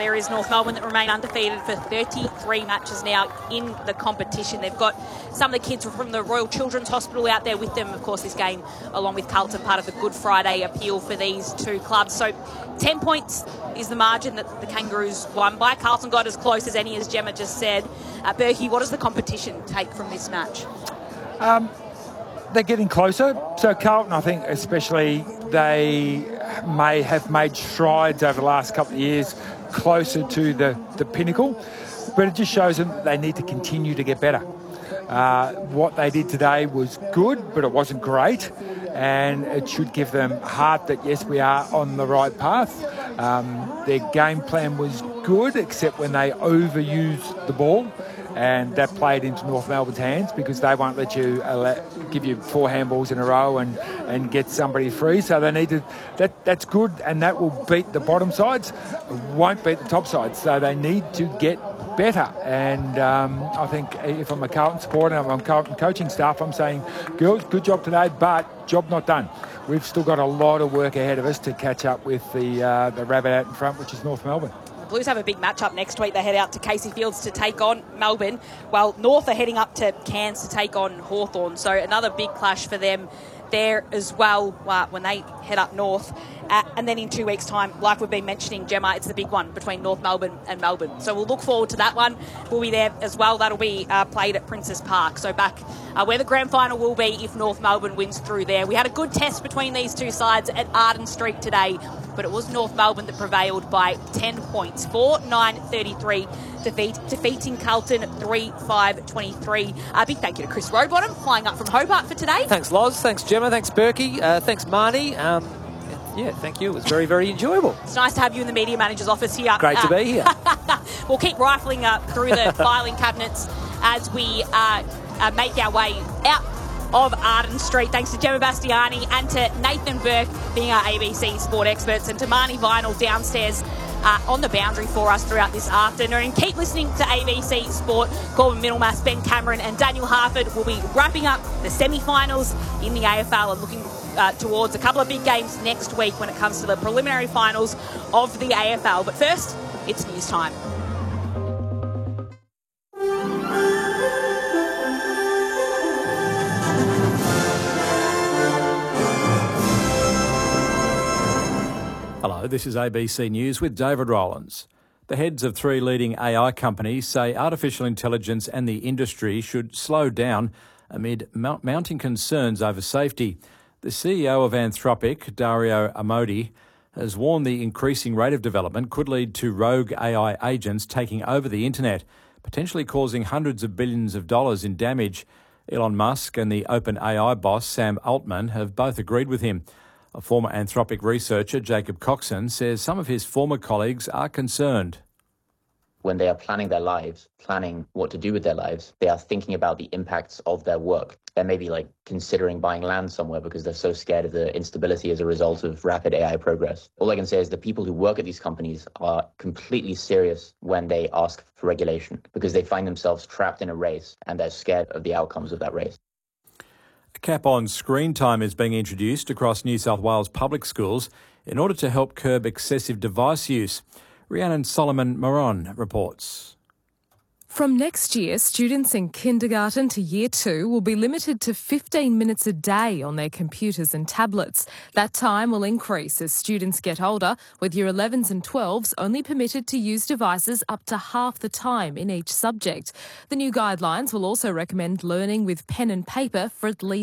there is North Melbourne that remain undefeated for 33 matches now in the competition. They've got some of the kids from the Royal Children's Hospital out there with them. Of course, this game, along with Carlton, part of the Good Friday appeal for these two clubs. So 10 points is the margin that the Kangaroos won by. Carlton got as close as any, as Gemma just said. Berkey, what does the competition take from this match? They're getting closer. So Carlton, I think especially, they may have made strides over the last couple of years closer to the pinnacle, but it just shows them that they need to continue to get better. What they did today was good, but it wasn't great, and it should give them heart that, yes, we are on the right path. Their game plan was good, except when they overused the ball, and that played into North Melbourne's hands because they won't let you give you 4 handballs in a row and get somebody free. So they need to. That's good, and that will beat the bottom sides. It won't beat the top sides. So they need to get better. And I think if I'm a Carlton supporter and I'm on Carlton coaching staff, I'm saying, girls, good job today, but job not done. We've still got a lot of work ahead of us to catch up with the rabbit out in front, which is North Melbourne. Blues have a big match-up next week. They head out to Casey Fields to take on Melbourne, while North are heading up to Cairns to take on Hawthorn. So another big clash for them there as well when they head up north. And then in 2 weeks' time, like we've been mentioning, Gemma, it's the big one between North Melbourne and Melbourne. So we'll look forward to that one. We'll be there as well. That'll be played at Princes Park. So back where the grand final will be if North Melbourne wins through there. We had a good test between these two sides at Arden Street today, but it was North Melbourne that prevailed by 10 points. 4-9-33 defeating Carlton 3-5-23. A big thank you to Chris Roadbottom flying up from Hobart for today. Thanks, Loz. Thanks, Gemma. Thanks, Berkey. Thanks, Marnie. Yeah, thank you. It was very, very enjoyable. It's nice to have you in the media manager's office here. Great to be here. We'll keep rifling through the filing cabinets as we make our way out of Arden Street. Thanks to Gemma Bastiani and to Nathan Burke being our ABC sport experts, and to Marnie Vinyl downstairs on the boundary for us throughout this afternoon. And keep listening to ABC Sport. Corbin Middlemass, Ben Cameron and Daniel Harford will be wrapping up the semi-finals in the AFL and looking towards a couple of big games next week when it comes to the preliminary finals of the AFL. But first, it's news time. Hello, this is ABC News with David Rowlands. The heads of 3 leading AI companies say artificial intelligence and the industry should slow down amid mounting concerns over safety. The CEO of Anthropic, Dario Amodei, has warned the increasing rate of development could lead to rogue AI agents taking over the internet, potentially causing hundreds of billions of dollars in damage. Elon Musk and the OpenAI boss, Sam Altman, have both agreed with him. A former Anthropic researcher, Jacob Coxon, says some of his former colleagues are concerned. When they are planning their lives, planning what to do with their lives, they are thinking about the impacts of their work. They're maybe considering buying land somewhere because they're so scared of the instability as a result of rapid AI progress. All I can say is the people who work at these companies are completely serious when they ask for regulation because they find themselves trapped in a race and they're scared of the outcomes of that race. A cap on screen time is being introduced across New South Wales public schools in order to help curb excessive device use. Rhiannon Solomon-Moron reports. From next year, students in kindergarten to year 2 will be limited to 15 minutes a day on their computers and tablets. That time will increase as students get older, with year 11s and 12s only permitted to use devices up to half the time in each subject. The new guidelines will also recommend learning with pen and paper for at least